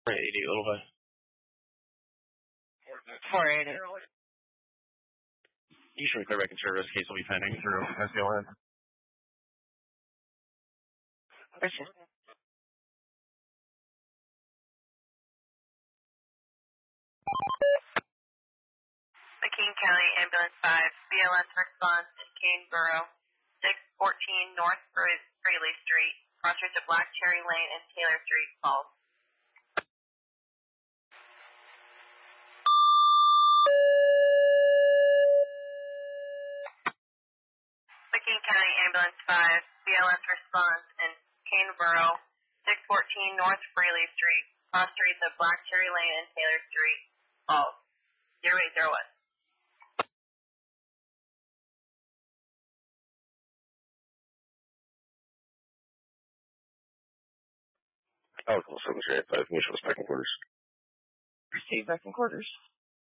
480 Little Bay. 480. Eastern Clearback and Service case will be pending through SDLN. McKean County Ambulance 5, BLS response in Caneboro, 614 North Freely Street, cross streets of Black Cherry Lane and Taylor Street, Falls. McKean County Ambulance 5, BLS response in Caneboro, 614 North Freely Street, cross streets of Black Cherry Lane and Taylor Street, Falls. 0801. Alcohol 785, mutual back in quarters. Proceed back in quarters.